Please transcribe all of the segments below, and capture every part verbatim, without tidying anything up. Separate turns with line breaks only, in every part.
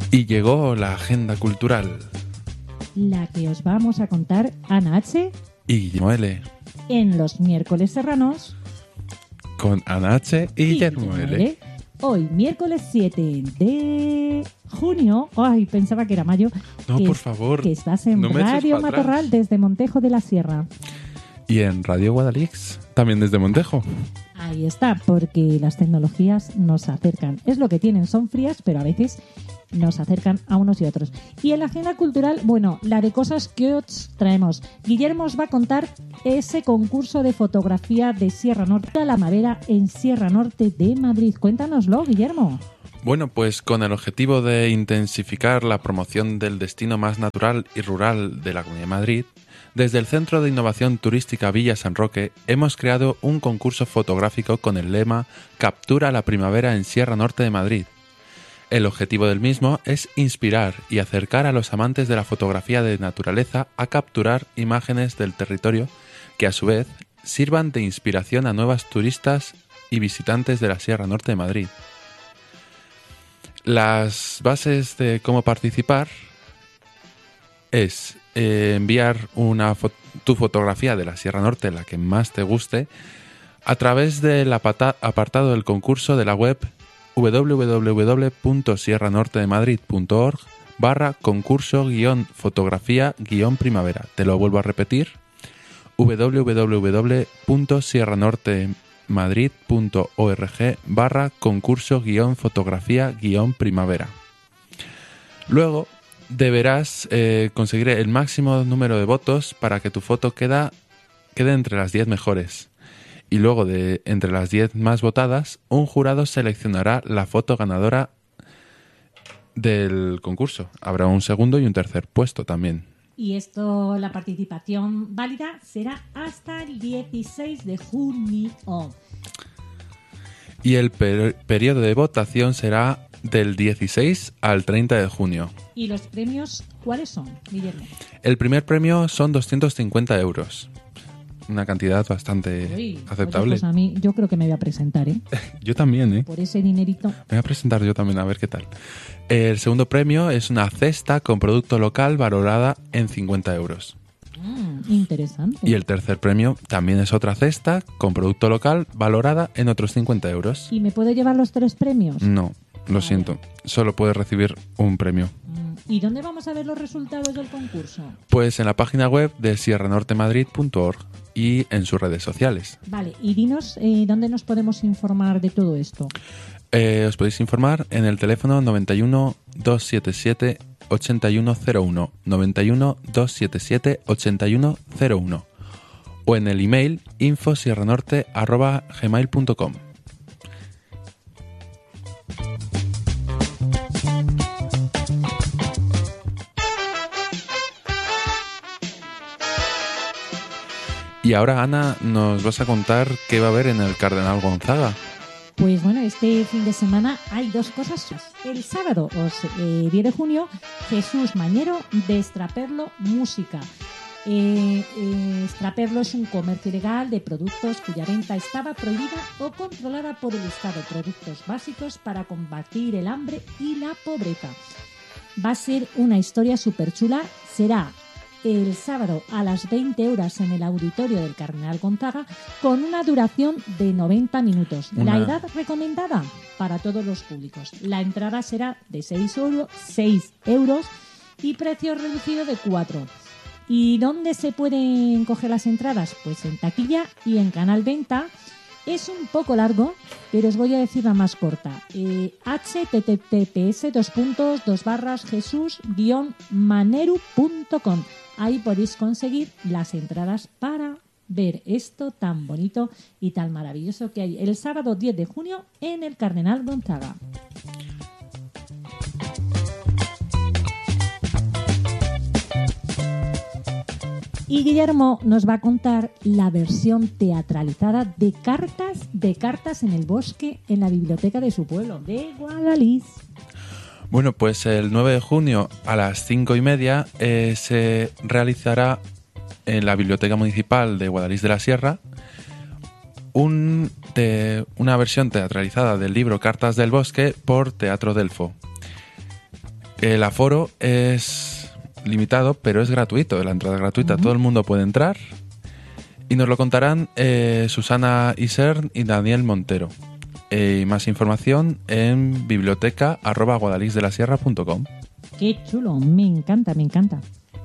Y llegó la agenda cultural.
La que os vamos a contar Ana H.
y Guillermo L.
en los miércoles serranos.
Con Ana H. y, y Guillermo L. L.
Hoy, miércoles siete de junio. Ay, pensaba que era mayo.
No,
que,
por favor.
Que estás en
no
Radio Matorral desde Montejo de la Sierra.
Y en Radio Guadalix, también desde Montejo.
Ahí está, porque las tecnologías nos acercan. Es lo que tienen, son frías, pero a veces nos acercan a unos y otros. Y en la agenda cultural, bueno, la de cosas que os traemos. Guillermo os va a contar ese concurso de fotografía de Sierra Norte a la Madera en Sierra Norte de Madrid. Cuéntanoslo, Guillermo.
Bueno, pues con el objetivo de intensificar la promoción del destino más natural y rural de la Comunidad de Madrid, desde el Centro de Innovación Turística Villa San Roque hemos creado un concurso fotográfico con el lema Captura la primavera en Sierra Norte de Madrid. El objetivo del mismo es inspirar y acercar a los amantes de la fotografía de naturaleza a capturar imágenes del territorio que a su vez sirvan de inspiración a nuevas turistas y visitantes de la Sierra Norte de Madrid. Las bases de cómo participar es eh, enviar una fo- tu fotografía de la Sierra Norte, la que más te guste, a través del apata- apartado del concurso de la web w w w punto sierra norte de madrid punto org barra concurso guión fotografía guión primavera. Te lo vuelvo a repetir, w w w punto sierra norte de madrid punto org barra concurso guión fotografía guión primavera. Luego deberás eh, conseguir el máximo número de votos para que tu foto queda, quede entre las diez mejores. Y luego, de entre las diez más votadas, un jurado seleccionará la foto ganadora del concurso. Habrá un segundo y un tercer puesto también.
Y esto, la participación válida será hasta el dieciséis de junio.
Y el per- periodo de votación será del dieciséis al treinta de junio.
¿Y los premios cuáles son, Guillermo?
El primer premio son doscientos cincuenta euros. Una cantidad bastante
Uy,
aceptable.
Oye, pues a mí, yo creo que me voy a presentar, ¿eh?
Yo también, ¿eh?
Por ese dinerito.
Me voy a presentar yo también, a ver qué tal. El segundo premio es una cesta con producto local valorada en cincuenta euros.
Mm, interesante.
Y el tercer premio también es otra cesta con producto local valorada en otros cincuenta euros.
¿Y me puedo llevar los tres premios?
No, lo
Ah,
siento.
bueno.
Solo puedes recibir un premio.
Mm, ¿Y dónde vamos a ver los resultados del concurso?
Pues en la página web de sierra norte madrid punto org y en sus redes sociales.
Vale, y dinos eh, dónde nos podemos informar de todo esto.
Eh, os podéis informar en el teléfono noventa y uno, doscientos setenta y siete, ochenta y uno cero uno, noventa y uno, doscientos setenta y siete, ochenta y uno cero uno o en el email info sierra norte arroba gmail punto com. Y ahora, Ana, nos vas a contar qué va a haber en el Cardenal Gonzaga.
Pues bueno, este fin de semana hay dos cosas. El sábado, o sea, eh, diez de junio, Jesús Mañero de Extraperlo Música. Eh, eh, Extraperlo es un comercio ilegal de productos cuya venta estaba prohibida o controlada por el Estado. Productos básicos para combatir el hambre y la pobreza. Va a ser una historia súper chula. Será el sábado a las veinte horas en el auditorio del Cardenal Gonzaga con una duración de noventa minutos.
Una...
La edad recomendada para todos los públicos. La entrada será de seis euros y precio reducido de cuatro. ¿Y dónde se pueden coger las entradas? Pues en taquilla y en Canal Venta. Es un poco largo, pero os voy a decir la más corta. Eh, https dos puntos dos barras jesús guión maneru punto com. Ahí podéis conseguir las entradas para ver esto tan bonito y tan maravilloso que hay el sábado diez de junio en el Cardenal Gonzaga. Y Guillermo nos va a contar la versión teatralizada de Cartas de Cartas en el Bosque en la biblioteca de su pueblo, de Guadalix.
Bueno, pues el nueve de junio a las cinco y media eh, se realizará en la Biblioteca Municipal de Guadalix de la Sierra un, de, una versión teatralizada del libro Cartas del Bosque por Teatro Delfo. El aforo es limitado, pero es gratuito. La entrada es gratuita, uh-huh. Todo el mundo puede entrar. Y nos lo contarán eh, Susana Isern y Daniel Montero. Eh, y más información en biblioteca arroba guadalixdelasierra punto com.
Qué chulo, me encanta, me encanta.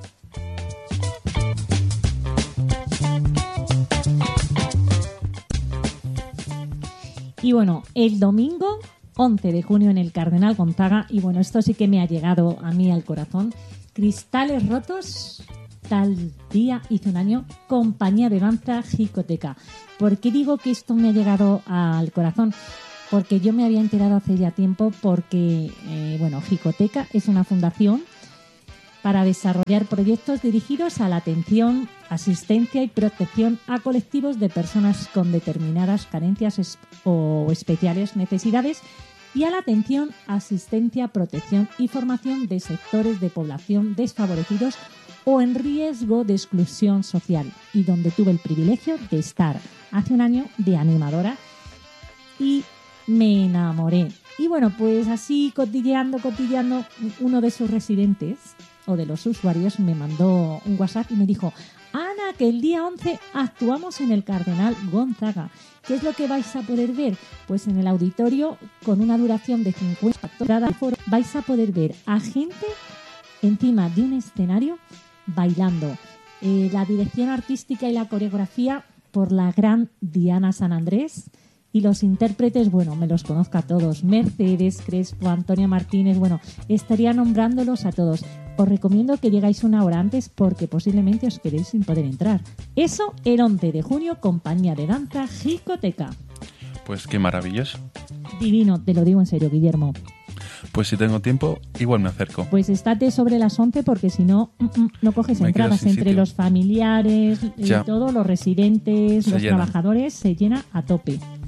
Y bueno, el domingo once de junio en el Cardenal Gonzaga, y bueno, esto sí que me ha llegado a mí al corazón, Cristales Rotos, tal día hizo un año, compañía de danza Jicoteca. ¿Por qué digo que esto me ha llegado al corazón? Porque yo me había enterado hace ya tiempo porque, eh, bueno, Jicoteca es una fundación para desarrollar proyectos dirigidos a la atención, asistencia y protección a colectivos de personas con determinadas carencias es- o especiales necesidades y a la atención, asistencia, protección y formación de sectores de población desfavorecidos o en riesgo de exclusión social, y donde tuve el privilegio de estar hace un año de animadora y me enamoré. Y bueno, pues así cotilleando, cotilleando, uno de sus residentes o de los usuarios me mandó un WhatsApp y me dijo: Ana, que el día once actuamos en el Cardenal Gonzaga. ¿Qué es lo que vais a poder ver? Pues en el auditorio, con una duración de cincuenta minutos, vais a poder ver a gente encima de un escenario bailando. Eh, la dirección artística y la coreografía por la gran Diana San Andrés. Y los intérpretes, bueno, me los conozco a todos. Mercedes Crespo, Antonia Martínez, bueno, estaría nombrándolos a todos. Os recomiendo que llegáis una hora antes porque posiblemente os quedéis sin poder entrar. Eso el once de junio, compañía de danza Jicoteca.
Pues qué maravilloso.
Divino, te lo digo en serio, Guillermo.
Pues si tengo tiempo, igual me acerco.
Pues estate sobre las once porque si no, mm, mm, no coges
Me
entradas. Entre
sitio.
los familiares y
Ya.
todo, los residentes,
Se
los
llena.
trabajadores, se llena a tope.